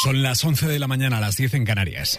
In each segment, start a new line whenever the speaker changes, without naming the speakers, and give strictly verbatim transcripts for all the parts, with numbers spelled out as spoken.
Son las once de la mañana, a las diez en Canarias.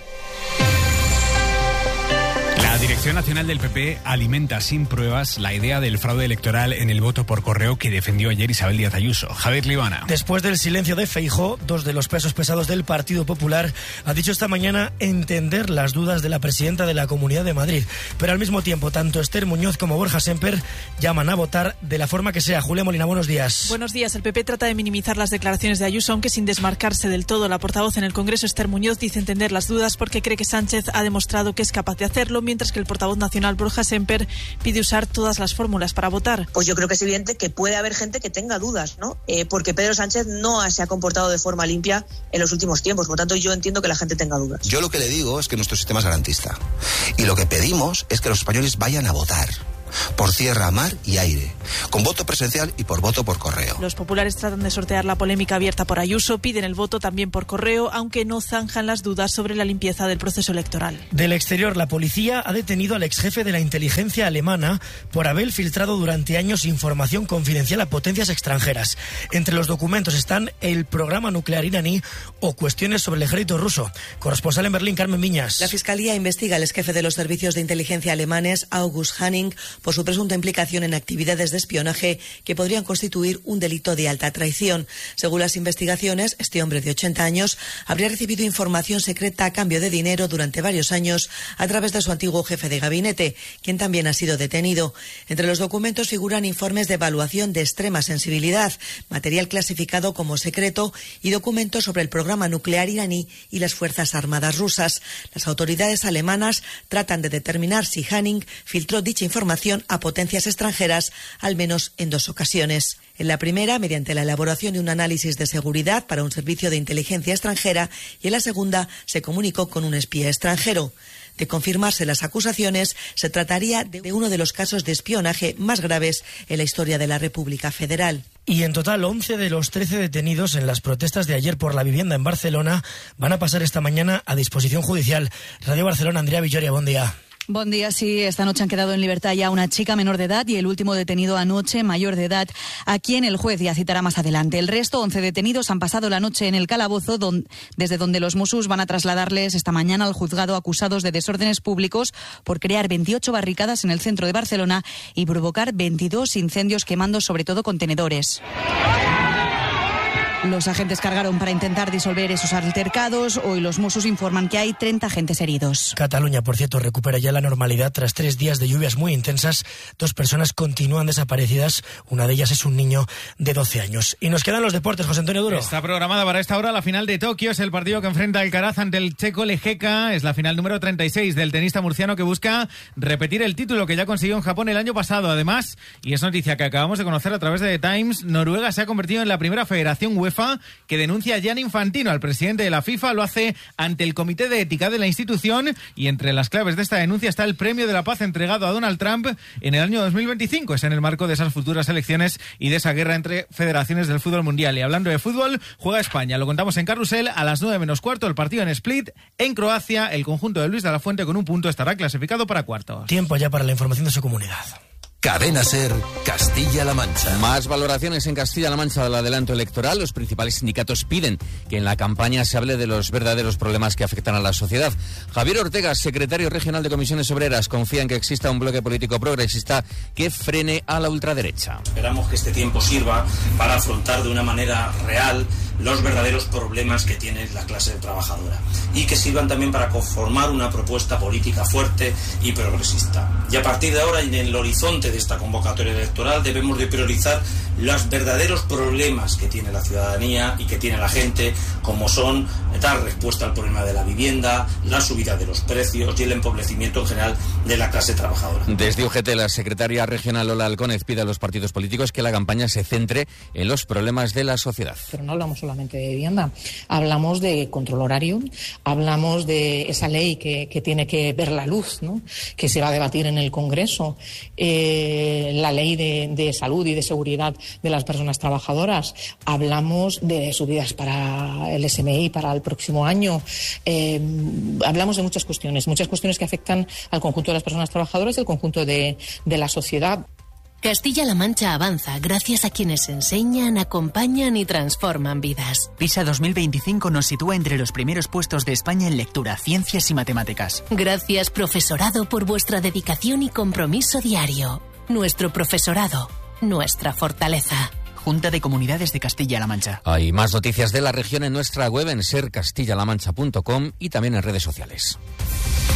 La Dirección Nacional del P P alimenta sin pruebas la idea del fraude electoral en el voto por correo que defendió ayer Isabel Díaz Ayuso. Javier Libana.
Después del silencio de Feijóo, dos de los pesos pesados del Partido Popular ha dicho esta mañana entender las dudas de la presidenta de la Comunidad de Madrid. Pero al mismo tiempo, tanto Esther Muñoz como Borja Semper llaman a votar de la forma que sea. Julia Molina, buenos días.
Buenos días. El P P trata de minimizar las declaraciones de Ayuso, aunque sin desmarcarse del todo. La portavoz en el Congreso, Esther Muñoz, dice entender las dudas porque cree que Sánchez ha demostrado que es capaz de hacerlo, mientras que el portavoz nacional Borja Semper pide usar todas las fórmulas para votar.
Pues yo creo que es evidente que puede haber gente que tenga dudas, ¿no? Eh, porque Pedro Sánchez no se ha comportado de forma limpia en los últimos tiempos. Por tanto, yo entiendo que la gente tenga dudas.
Yo lo que le digo es que nuestro sistema es garantista. Y lo que pedimos es que los españoles vayan a votar. Por tierra, mar y aire, con voto presencial y por voto por correo.
Los populares tratan de sortear la polémica abierta por Ayuso, piden el voto también por correo, aunque no zanjan las dudas sobre la limpieza del proceso electoral.
Del exterior, la policía ha detenido al exjefe de la inteligencia alemana por haber filtrado durante años información confidencial a potencias extranjeras. Entre los documentos están el programa nuclear iraní o cuestiones sobre el ejército ruso. Corresponsal en Berlín, Carmen Viñas.
La Fiscalía investiga al exjefe de los servicios de inteligencia alemanes, August Hanning, por su presunta implicación en actividades de espionaje que podrían constituir un delito de alta traición. Según las investigaciones, este hombre de ochenta años habría recibido información secreta a cambio de dinero durante varios años a través de su antiguo jefe de gabinete, quien también ha sido detenido. Entre los documentos figuran informes de evaluación de extrema sensibilidad, material clasificado como secreto y documentos sobre el programa nuclear iraní y las Fuerzas Armadas rusas. Las autoridades alemanas tratan de determinar si Hanning filtró dicha información a potencias extranjeras, al menos en dos ocasiones. En la primera, mediante la elaboración de un análisis de seguridad para un servicio de inteligencia extranjera, y en la segunda, se comunicó con un espía extranjero. De confirmarse las acusaciones, se trataría de uno de los casos de espionaje más graves en la historia de la República Federal.
Y en total, once de los trece detenidos en las protestas de ayer por la vivienda en Barcelona van a pasar esta mañana a disposición judicial. Radio Barcelona, Andrea Villoria, buen día.
Buen día, sí, esta noche han quedado en libertad ya una chica menor de edad y el último detenido anoche, mayor de edad, a quien el juez ya citará más adelante. El resto, once detenidos, han pasado la noche en el calabozo, don, desde donde los Mossos van a trasladarles esta mañana al juzgado acusados de desórdenes públicos por crear veintiocho barricadas en el centro de Barcelona y provocar veintidós incendios quemando sobre todo contenedores. Los agentes cargaron para intentar disolver esos altercados. Hoy los Mossos informan que hay treinta agentes heridos.
Cataluña, por cierto, recupera ya la normalidad tras tres días de lluvias muy intensas. Dos personas continúan desaparecidas. Una de ellas es un niño de doce años. Y nos quedan los deportes, José Antonio Duro.
Está programada para esta hora la final de Tokio. Es el partido que enfrenta a Alcaraz ante el checo Lejeka. Es la final número treinta y seis del tenista murciano que busca repetir el título que ya consiguió en Japón el año pasado. Además, y es noticia que acabamos de conocer a través de The Times, Noruega se ha convertido en la primera federación UEFA que denuncia a Gianni Infantino, al presidente de la FIFA. Lo hace ante el Comité de Ética de la institución y entre las claves de esta denuncia está el Premio de la Paz entregado a Donald Trump en el año dos mil veinticinco. Es en el marco de esas futuras elecciones y de esa guerra entre federaciones del fútbol mundial. Y hablando de fútbol, juega España. Lo contamos en Carrusel a las nueve menos cuarto. El partido en Split, en Croacia. El conjunto de Luis de la Fuente con un punto estará clasificado para cuartos.
Tiempo ya para la información de su comunidad.
Cadena SER, Castilla-La Mancha.
Más valoraciones en Castilla-La Mancha del adelanto electoral. Los principales sindicatos piden que en la campaña se hable de los verdaderos problemas que afectan a la sociedad. Javier Ortega, secretario regional de Comisiones Obreras, confía en que exista un bloque político progresista que frene a la ultraderecha.
Esperamos que este tiempo sirva para afrontar de una manera real los verdaderos problemas que tiene la clase trabajadora y que sirvan también para conformar una propuesta política fuerte y progresista. Y a partir de ahora, en el horizonte de esta convocatoria electoral, debemos de priorizar los verdaderos problemas que tiene la ciudadanía y que tiene la gente, como son dar respuesta al problema de la vivienda, la subida de los precios y el empobrecimiento en general de la clase trabajadora.
Desde U G T, la secretaria regional Lola Alcónez pide a los partidos políticos que la campaña se centre en los problemas de la sociedad.
Pero no hablamos solamente de vivienda, hablamos de control horario, hablamos de esa ley que, que tiene que ver la luz, ¿no?, que se va a debatir en el Congreso, eh, la ley de, de salud y de seguridad de las personas trabajadoras, hablamos de subidas para el S M I para el próximo año, eh, hablamos de muchas cuestiones, muchas cuestiones que afectan al conjunto de las personas trabajadoras y al conjunto de, de la sociedad.
Castilla-La Mancha avanza gracias a quienes enseñan, acompañan y transforman vidas.
PISA dos mil veinticinco nos sitúa entre los primeros puestos de España en lectura, ciencias y matemáticas.
Gracias, profesorado, por vuestra dedicación y compromiso diario. Nuestro profesorado, nuestra fortaleza.
Junta de Comunidades de Castilla-La Mancha.
Hay más noticias de la región en nuestra web en ser castilla la mancha punto com y también en redes sociales.